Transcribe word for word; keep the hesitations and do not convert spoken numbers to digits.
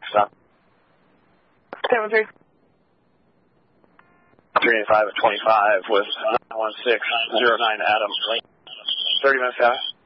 Stop. seven three. three eighty-five at twenty-five with nine one six zero nine Adam. thirty minutes, guys.